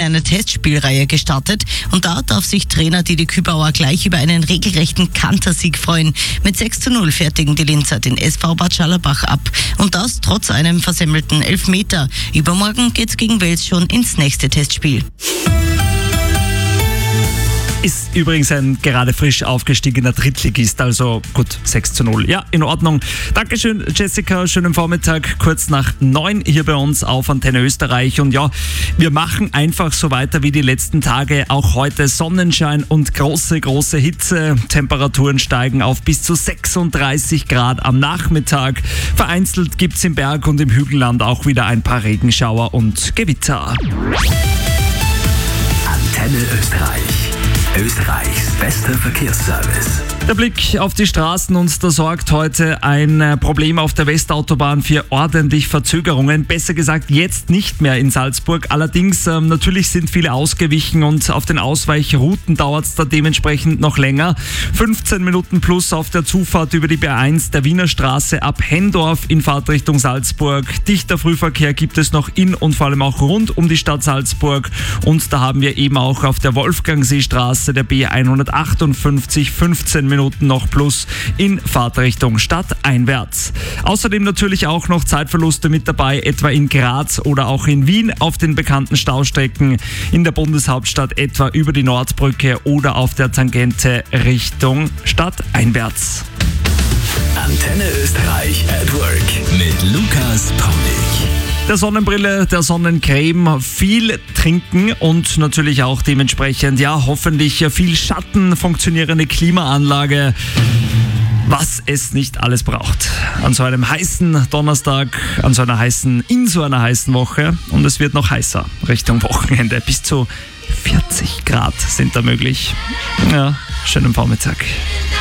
eine Testspielreihe gestartet und da darf sich Trainer Didi Kübauer gleich über einen regelrechten Kantersieg freuen. Mit 6:0 fertigen die Linzer den SV Bad Scharlabach ab und das trotz einem versemmelten Elfmeter. Übermorgen geht's gegen Wels schon ins nächste Testspiel. Ist übrigens ein gerade frisch aufgestiegener Drittligist, also gut, 6:0. Ja, in Ordnung. Dankeschön, Jessica. Schönen Vormittag, kurz nach 9 hier bei uns auf Antenne Österreich. Und ja, wir machen einfach so weiter wie die letzten Tage. Auch heute Sonnenschein und große Hitze. Temperaturen steigen auf bis zu 36 Grad am Nachmittag. Vereinzelt gibt's im Berg- und im Hügelland auch wieder ein paar Regenschauer und Gewitter. Antenne Österreich. Österreichs bester Verkehrsservice. Der Blick auf die Straßen und da sorgt heute ein Problem auf der Westautobahn für ordentlich Verzögerungen. Besser gesagt, jetzt nicht mehr in Salzburg. Allerdings, natürlich sind viele ausgewichen und auf den Ausweichrouten dauert es da dementsprechend noch länger. 15 Minuten plus auf der Zufahrt über die B1 der Wiener Straße ab Hendorf in Fahrtrichtung Salzburg. Dichter Frühverkehr gibt es noch in und vor allem auch rund um die Stadt Salzburg. Und da haben wir eben auch auf der Wolfgangseestraße der B158 15 Minuten noch plus in Fahrtrichtung stadteinwärts. Außerdem natürlich auch noch Zeitverluste mit dabei, etwa in Graz oder auch in Wien auf den bekannten Staustrecken, in der Bundeshauptstadt etwa über die Nordbrücke oder auf der Tangente Richtung stadteinwärts. Antenne Österreich at Work mit Lukas Paulik. Der Sonnenbrille, der Sonnencreme, viel trinken und natürlich auch dementsprechend, ja, hoffentlich viel Schatten, funktionierende Klimaanlage, was es nicht alles braucht. An so einem heißen Donnerstag, in so einer heißen Woche und es wird noch heißer Richtung Wochenende. Bis zu 40 Grad sind da möglich. Ja, schönen Vormittag.